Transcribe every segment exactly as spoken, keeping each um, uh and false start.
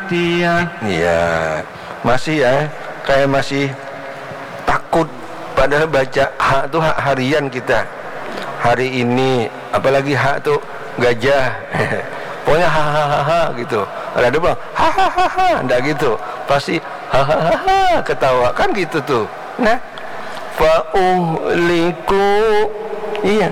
atiyah. Iya, masih ya, kayak masih takut. Padahal baca hak tuh hak harian kita. Hari ini, apalagi hak tuh gajah. Pokoknya hahaha gitu. Ada dia bilang hahaha, enggak gitu. Pasti hahaha ketawa kan gitu tuh. Nah, fa'uhliku, iya.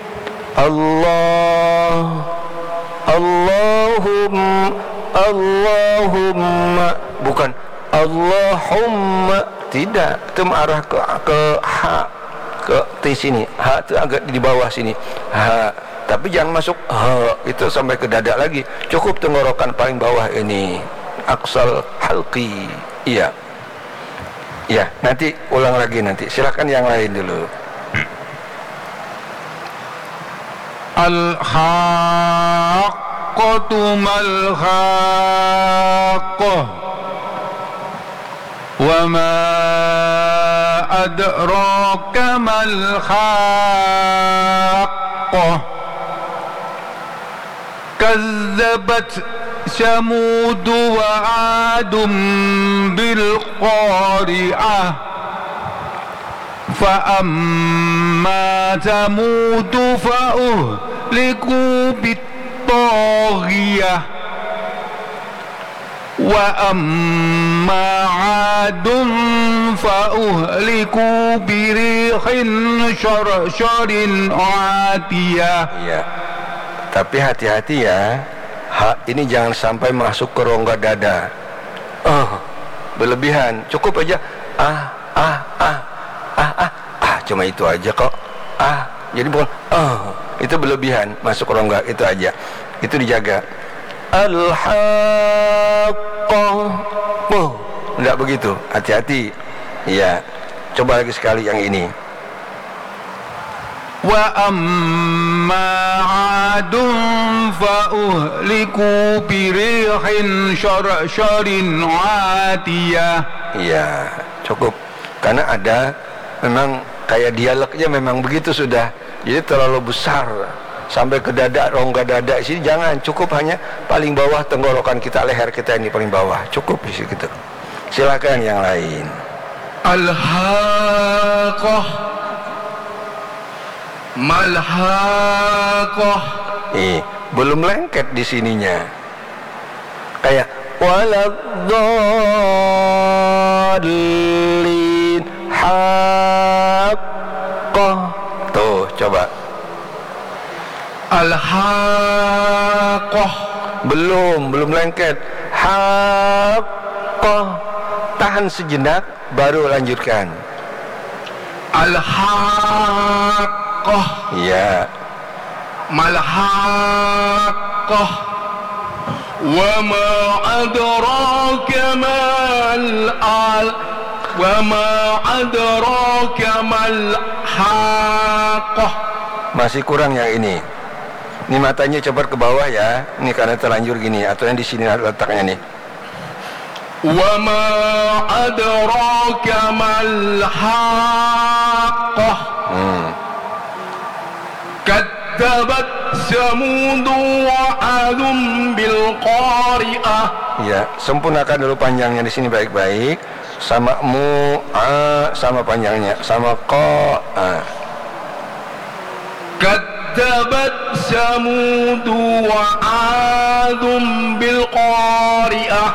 Allah, Allahumma, Allahumma, bukan Allahumma, tidak. Itu arah ke ke ha, ke di sini. Ha itu agak di bawah sini. Ha, tapi jangan masuk ha itu sampai ke dada lagi. Cukup tenggorokan paling bawah ini. Aqsal halqi. Iya. Iya, nanti ulang lagi nanti. Silakan yang lain dulu. Al-haqqatu mal-haqqah wa ma adraka mal-haqqah kazzabat samud wa adum bil qari'ah فأما ثمود فأهلكوا بالطاغية وأما عاد فأهلكوا بريح شرشر عاتية. Ya, tapi hati-hati ya, ha, ini jangan sampai masuk ke rongga dada. Oh, berlebihan. Cukup aja ah ah ah ah ah ah, cuma itu aja kok. Ah, jadi bukan ah, itu berlebihan, masuk rongga itu aja. Itu dijaga. Al-haqqah. Oh, enggak begitu. Hati-hati. Iya. Coba lagi sekali yang ini. Wa amma 'adun fa uhliku bi rihin syarsyharin 'atiyah. Iya, cukup. Karena ada memang kayak dialognya memang begitu sudah. Jadi terlalu besar sampai ke dada, rongga dada sini jangan. Cukup hanya paling bawah tenggorokan kita, leher kita ini paling bawah. Cukup di situ. Silakan yang lain. Al-haqqah mal-haqqah. Eh, belum lengket di sininya. Kayak waladhdallin haqqah. Tuh, coba. Al-haqqah. Belum, belum lengket. Haqqah. Tahan sejenak, baru lanjutkan. Al-haqqah. Iya. Mal-haqqah. Wa ma adraka mal-al wa ma adraka mal-haqqah. Masih kurang yang ini. Ini matanya coba ke bawah ya. Ini karena terlanjur gini, atau yang di sini letaknya nih. Wa ma adraka mal-haqqah. Hmm. Kadzabat samud wa adum bil qari'ah. Ya, sempurnakan dulu panjangnya di sini baik-baik. Sama mu a sama panjangnya, sama ko a. Kadzabat samud wa adum bil qari'ah.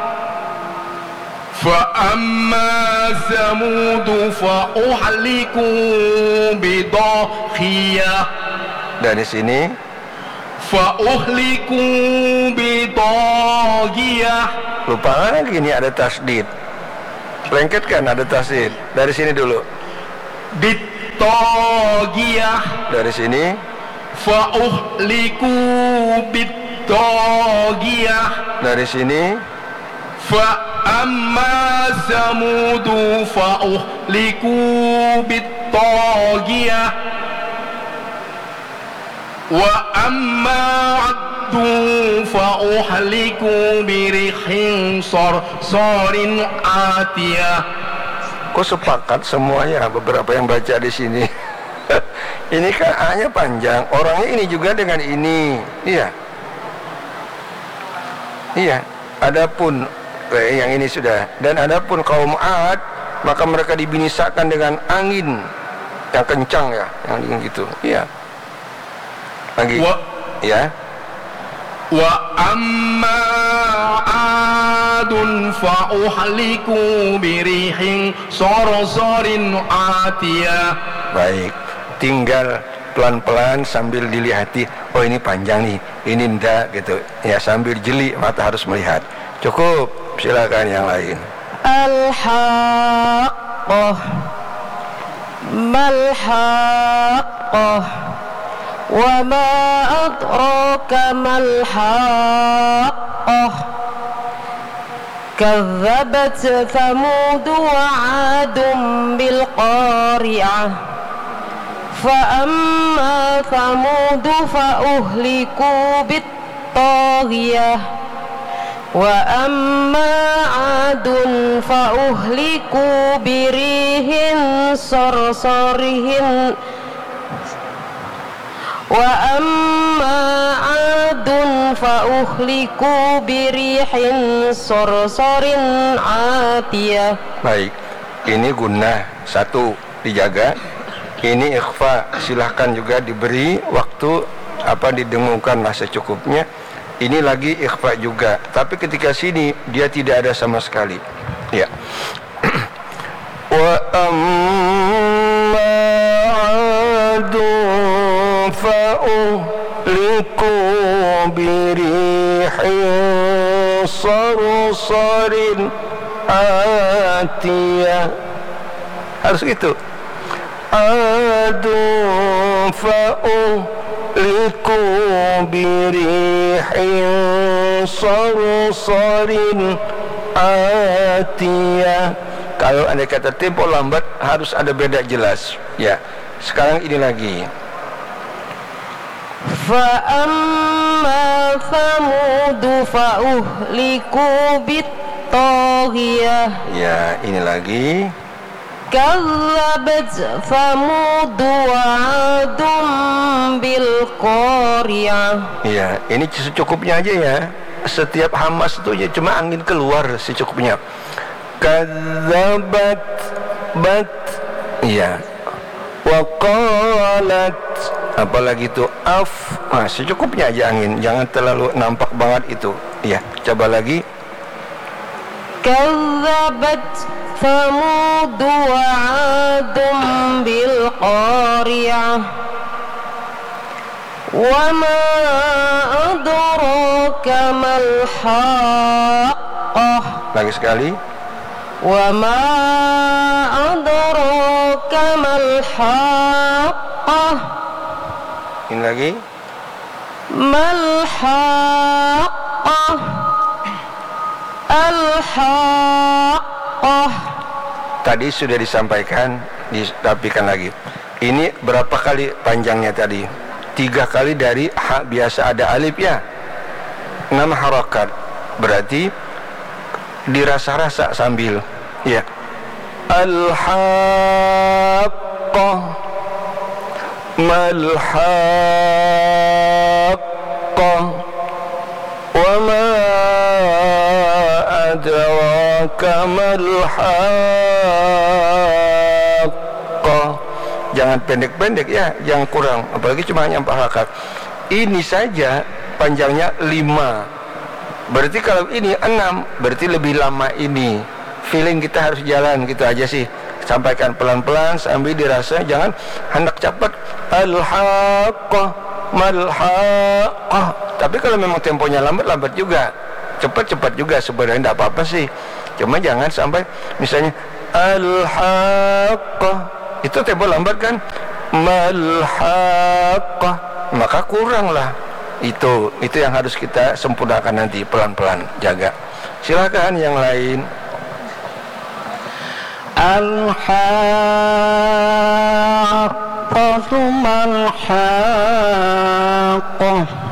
Fa amma samud fa uhliku bidakhiyah. Dari sini Fa uhliku bidakhiyah. lupa lagi ini ada tasdid. Lengket kan ada tasdid. Dari sini dulu. Bidakhiyah. Dari sini Fa uhliku bidakhiyah. dari sini Fa amma samudu fa uhliku bidakhiyah. Wa amma 'addu fa uhliku birihin sarsarin atiyah. kok sepakat semuanya, beberapa yang baca di sini. Ini kan A-nya panjang, orangnya ini juga dengan ini. Iya. Iya. Adapun eh, yang ini sudah. Dan adapun kaum Ad, maka mereka dibinasakan dengan angin yang kencang ya, yang gitu. Iya. Lagi. Wa, ya. Wa amma adun fa uhliku birihin sarsarin atiyah. Baik. Tinggal pelan-pelan sambil dilihati, oh ini panjang nih, ini enggak gitu ya, sambil jeli mata harus melihat. Cukup, silakan yang lain. Al-haqqah mal-haqqah wa ma adraka mal-haqqah kadzabat thamud wa 'adun bil qari'ah فأما ثمود فأهلكوا بالطاغية وأما عاد فأهلكوا بريح صرصر وأما عاد فأهلكوا بريح صرصر عاتية. Baik, ini gunnah satu dijaga. Ini ikhfa, silahkan juga diberi waktu apa didengungkanlah secukupnya. Ini lagi ikhfa juga, tapi ketika sini dia tidak ada sama sekali. Ya. Wa amma 'adun fa uhliku birihin sarsarin atiyah. Harus gitu. Adun fa'uhliku birihin sarsarin atiyah. Kalau anda kata tempo lambat harus ada beda jelas. Ya, sekarang ini lagi. Fa'amma thamudu fa'uhliku bit-taghiyah. Ya, ini lagi. Kadzabat Thamud wa 'adun bil qari'ah. Ya, ini secukupnya aja ya. Setiap hamas itu ya cuma angin keluar secukupnya. Kadzabat bat. Iya. Wa qalat, apalagi itu af. Nah, secukupnya aja angin, jangan terlalu nampak banget itu. Iya, coba lagi. Kadzabat Thamud wa 'adun bil qari'ah wa ma adraka mal haqqah. Lagi sekali. Wa ma adraka mal haqqah. Ini lagi. Mal haqqah. Al haqqah. Tadi sudah disampaikan, ditapikan lagi. Ini berapa kali panjangnya tadi? Tiga kali dari hak biasa ada alif ya. Enam harakat. Berarti dirasa-rasa sambil ya. Al-haqqah mal-haqqah wa ma adraka mal-haqqah. Jangan pendek-pendek ya, jangan kurang, apalagi cuma hanya empat harakat. Ini saja panjangnya lima. Berarti kalau ini enam, berarti lebih lama ini. Feeling kita harus jalan gitu aja sih. Sampaikan pelan-pelan sambil dirasa, jangan hendak cepat. Al-haqqah mal-haqqah. Tapi kalau memang temponya lambat-lambat juga, cepat-cepat juga sebenarnya tidak apa-apa sih. Cuma jangan sampai misalnya al-haqqah itu tempo lambat kan, mal-haqqah, maka kurang lah. Itu itu yang harus kita sempurnakan nanti pelan-pelan, jaga. Silakan yang lain. Al-haqqatu mal-haqqah